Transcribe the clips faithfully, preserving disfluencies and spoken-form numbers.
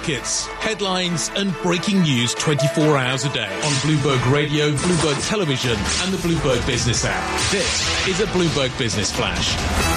markets, headlines and breaking news twenty-four hours a day on Bloomberg Radio, Bloomberg Television and the Bloomberg Business app. This is a Bloomberg Business Flash.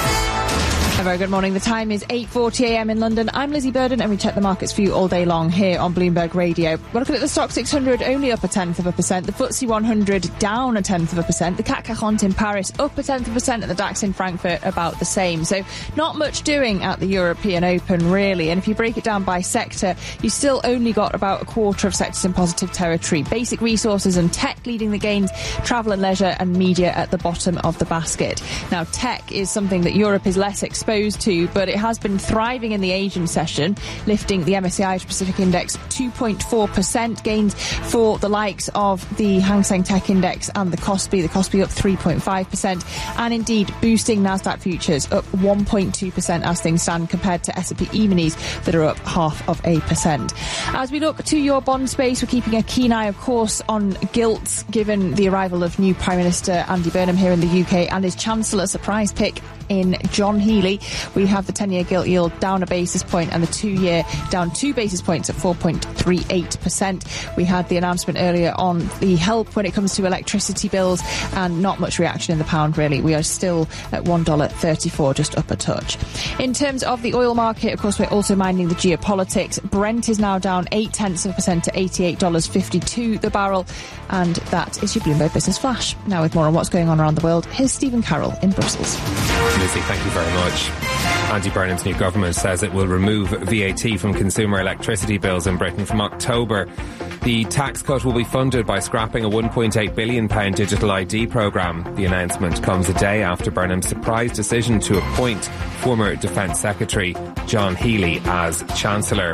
A very good morning. The time is eight forty a m in London. I'm Lizzie Burden and we check the markets for you all day long here on Bloomberg Radio. We're looking at the Stock six hundred only up a tenth of a percent. The F T S E one hundred down a tenth of a percent. The C A C quarante in Paris up a tenth of a percent and the DAX in Frankfurt about the same. So not much doing at the European Open really. And if you break it down by sector, you still only got about a quarter of sectors in positive territory. Basic resources and tech leading the gains, travel and leisure and media at the bottom of the basket. Now tech is something that Europe is less exposed to, but it has been thriving in the Asian session, lifting the M S C I Pacific Index two point four percent, gains for the likes of the Hang Seng Tech Index and the Kospi. The Kospi up three point five percent, and indeed boosting Nasdaq futures up one point two percent as things stand compared to S and P E-minis that are up half of a percent. As we look to your bond space, we're keeping a keen eye, of course, on gilts, given the arrival of new Prime Minister Andy Burnham here in the U K and his Chancellor surprise pick in John Healey. We have the ten-year gilt yield down a basis point and the two-year down two basis points at four point three eight percent. We had the announcement earlier on the help when it comes to electricity bills and not much reaction in the pound really. We are still at one dollar thirty-four, just up a touch. In terms of the oil market, of course, we're also minding the geopolitics. Brent is now down eight tenths of a percent to eighty-eight dollars fifty-two the barrel. And that is your Bloomberg Business Flash. Now with more on what's going on around the world, here's Stephen Carroll in Brussels. Lizzie, thank you very much. Andy Burnham's new government says it will remove V A T from consumer electricity bills in Britain from October. The tax cut will be funded by scrapping a one point eight billion pounds digital I D programme. The announcement comes a day after Burnham's surprise decision to appoint former Defence Secretary John Healey as Chancellor.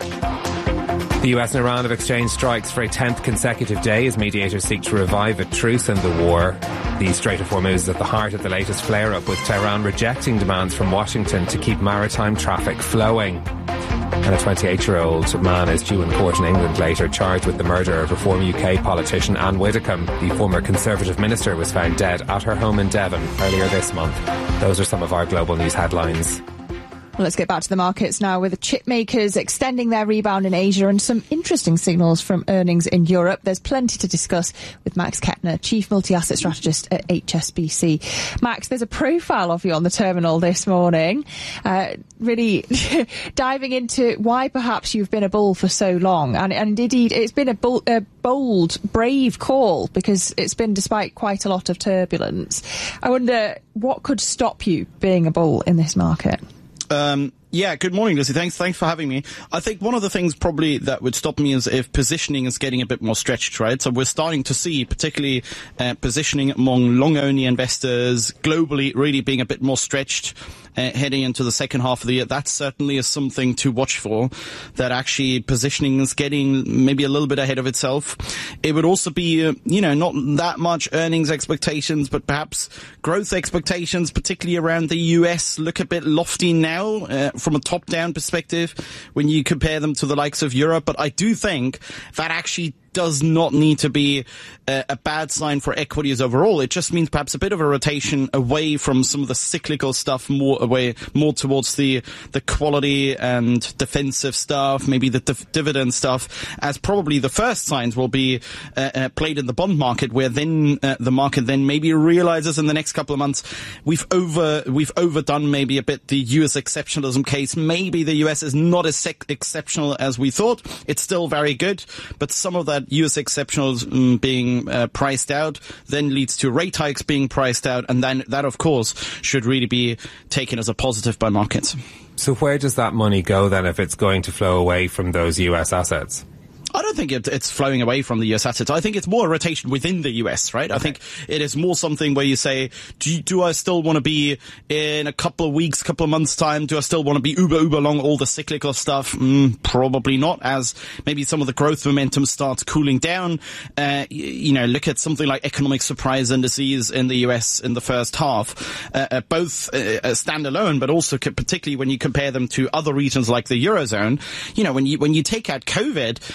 The U S and Iran have exchanged strikes for a tenth consecutive day as mediators seek to revive a truce in the war. The Strait of Hormuz is at the heart of the latest flare-up, with Tehran rejecting demands from Washington to keep maritime traffic flowing. And a twenty-eight-year-old man is due in court in England later, charged with the murder of Reform U K politician Anne Widdecombe. The former Conservative minister was found dead at her home in Devon earlier this month. Those are some of our global news headlines. Well, let's get back to the markets now, with the chip makers extending their rebound in Asia and some interesting signals from earnings in Europe. There's plenty to discuss with Max Kettner, Chief Multi-Asset Strategist at H S B C. Max, there's a profile of you on the terminal this morning, uh, really diving into why perhaps you've been a bull for so long. And, and indeed, it's been a, bull, a bold, brave call, because it's been despite quite a lot of turbulence. I wonder, what could stop you being a bull in this market? Um, yeah, good morning, Lucy. Thanks, thanks for having me. I think one of the things probably that would stop me is if positioning is getting a bit more stretched, right? So we're starting to see, particularly uh, positioning among long-only investors globally, really being a bit more stretched. Uh, heading into the second half of the year, that certainly is something to watch for, that actually positioning is getting maybe a little bit ahead of itself. It would also be, uh, you know, not that much earnings expectations, but perhaps growth expectations, particularly around the U S, look a bit lofty now uh, from a top-down perspective when you compare them to the likes of Europe. But I do think that actually does not need to be a, a bad sign for equities overall. It just means perhaps a bit of a rotation away from some of the cyclical stuff, more away, more towards the the quality and defensive stuff, maybe the div- dividend stuff, as probably the first signs will be uh, uh, played in the bond market, where then uh, the market then maybe realizes in the next couple of months we've over we've overdone maybe a bit the U S exceptionalism case. Maybe the U S is not as sec- exceptional as we thought. It's still very good, but some of that U S exceptionals um, being uh, priced out then leads to rate hikes being priced out, and then that, of course, should really be taken as a positive by markets. So where does that money go then if it's going to flow away from those U S assets? I don't think it, it's flowing away from the U S assets. I think it's more a rotation within the U S, right? Okay. I think it is more something where you say, do, you, do I still want to be in a couple of weeks, couple of months' time? Do I still want to be uber, uber long all the cyclical stuff? Mm, probably not, as maybe some of the growth momentum starts cooling down. Uh, you, you know, look at something like economic surprise indices in the U S in the first half, uh, uh, both uh, standalone, but also co- particularly when you compare them to other regions like the Eurozone. You know, when you, when you take out COVID, then we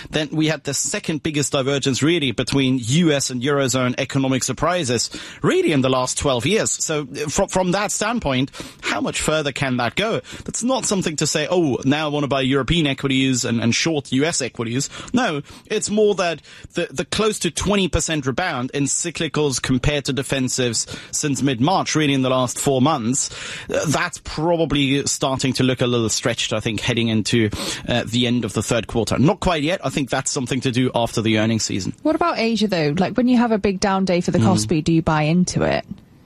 we had the second biggest divergence really between U S and Eurozone economic surprises really in the last twelve years. So from, from that standpoint, how much further can that go? That's not something to say, oh, now I want to buy European equities and, and short U S equities. No, it's more that the, the close to twenty percent rebound in cyclicals compared to defensives since mid-March, really in the last four months, uh, that's probably starting to look a little stretched, I think, heading into uh, the end of the third quarter. Not quite yet. I think that's something to do after the earnings season. What about Asia, though? Like, when you have a big down day for the Mm. Kospi, do you buy into it?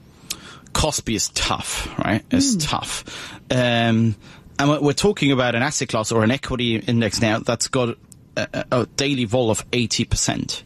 Kospi is tough, right? It's Mm. tough. Um, and we're, we're talking about an asset class or an equity index now that's got a, a, a daily vol of eighty percent.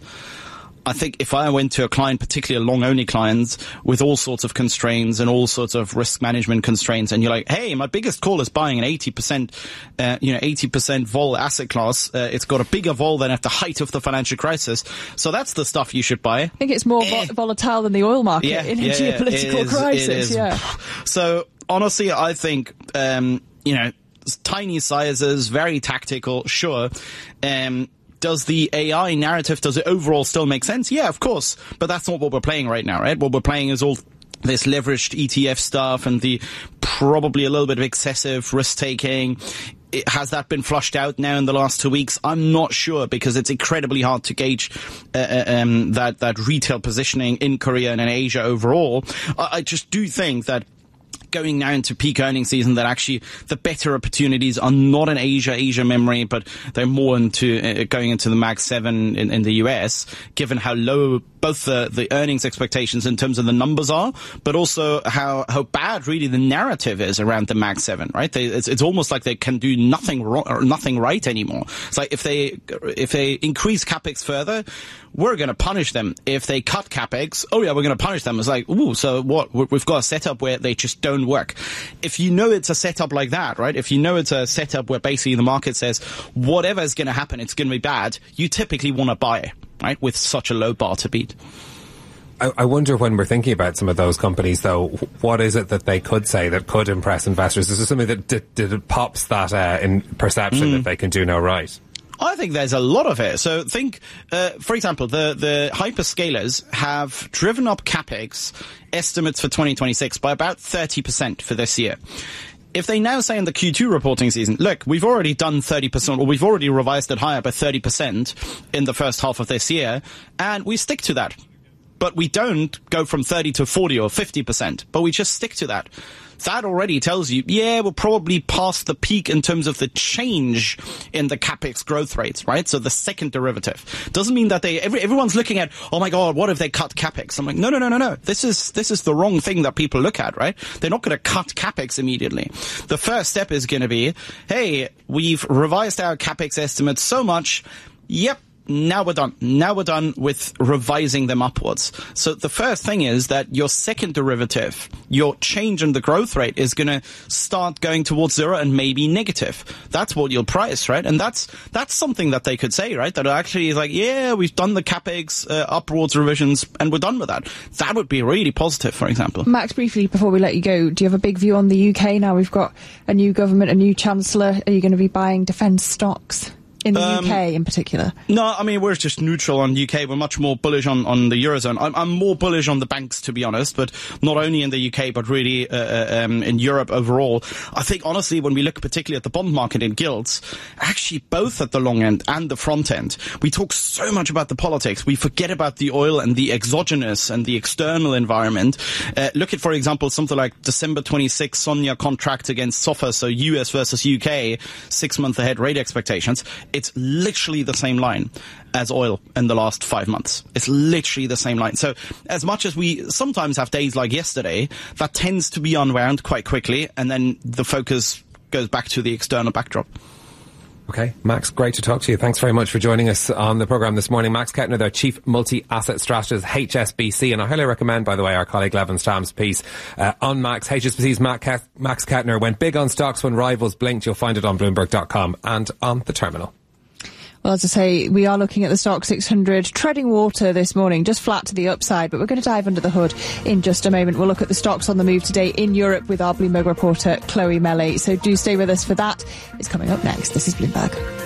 I think if I went to a client, particularly a long-only clients, with all sorts of constraints and all sorts of risk management constraints, and you're like, hey, my biggest call is buying an eighty percent, uh, you know, eighty percent vol asset class. Uh, it's got a bigger vol than at the height of the financial crisis. So that's the stuff you should buy. I think it's more eh. vo- volatile than the oil market Yeah, in a yeah, geopolitical it is, crisis. it is. Yeah. So honestly, I think, um, you know, tiny sizes, very tactical, sure. Um, Does the A I narrative, does it overall still make sense? Yeah, of course. But that's not what we're playing right now, right? What we're playing is all this leveraged E T F stuff and the probably a little bit of excessive risk-taking. It, has that been flushed out now in the last two weeks? I'm not sure, because it's incredibly hard to gauge uh, um, that, that retail positioning in Korea and in Asia overall. I, I just do think that going now into peak earnings season, that actually the better opportunities are not in Asia, Asia memory, but they're more into uh, going into the Mag seven in, in the U S, given how low both the, the earnings expectations in terms of the numbers are, but also how, how bad really the narrative is around the Mag seven, right? They, it's, it's almost like they can do nothing wrong or nothing right anymore. It's like if they, if they increase capex further, we're going to punish them. If they cut capex, oh yeah, we're going to punish them. It's like, ooh, so what? We've got a setup where they just don't work. If you know it's a setup like that, right? If you know it's a setup where basically the market says whatever is going to happen, it's going to be bad, you typically want to buy, right? With such a low bar to beat. I, I wonder, when we're thinking about some of those companies, though, what is it that they could say that could impress investors? Is there something that d- d- pops that uh, in perception mm. that they can do no right? I think there's a lot of it. So think, uh, for example, the, the hyperscalers have driven up capex estimates for twenty twenty-six by about thirty percent for this year. If they now say in the Q two reporting season, look, we've already done thirty percent, or we've already revised it higher by thirty percent in the first half of this year, and we stick to that. But we don't go from thirty to forty or fifty percent, but we just stick to that. That already tells you, yeah, we're probably past the peak in terms of the change in the capex growth rates, right? So the second derivative doesn't mean that they, every, everyone's looking at, oh my God, what if they cut capex? I'm like, no, no, no, no, no. This is, this is the wrong thing that people look at, right? They're not going to cut capex immediately. The first step is going to be, hey, we've revised our capex estimates so much. Yep. Now we're done. Now we're done with revising them upwards. So the first thing is that your second derivative, your change in the growth rate, is going to start going towards zero and maybe negative. That's what you'll price, right? And that's that's something that they could say, right? That actually is like, yeah, we've done the capex uh, upwards revisions and we're done with that. That would be really positive, for example. Max, briefly, before we let you go, do you have a big view on the U K now? We've got a new government, a new chancellor. Are you going to be buying defence stocks? In the um, U K in particular? No, I mean, we're just neutral on U K. We're much more bullish on, on the Eurozone. I'm, I'm more bullish on the banks, to be honest, but not only in the U K, but really uh, um, in Europe overall. I think, honestly, when we look particularly at the bond market in gilts, actually both at the long end and the front end, we talk so much about the politics. We forget about the oil and the exogenous and the external environment. Uh, look at, for example, something like December twenty-sixth SONIA contract against SOFR, so U S versus U K, six-month ahead rate expectations. It's literally the same line as oil in the last five months. It's literally the same line. So as much as we sometimes have days like yesterday, that tends to be unwound quite quickly, and then the focus goes back to the external backdrop. Okay, Max, great to talk to you. Thanks very much for joining us on the programme this morning. Max Kettner, their Chief Multi-Asset Strategist, H S B C. And I highly recommend, by the way, our colleague Levin Stam's piece uh, on Max. H S B C's Max Kettner went big on stocks when rivals blinked. You'll find it on Bloomberg dot com and on the terminal. Well, as I say, we are looking at the Stock six hundred, treading water this morning, just flat to the upside, but we're going to dive under the hood in just a moment. We'll look at the stocks on the move today in Europe with our Bloomberg reporter, Chloe Melley. So do stay with us for that. It's coming up next. This is Bloomberg.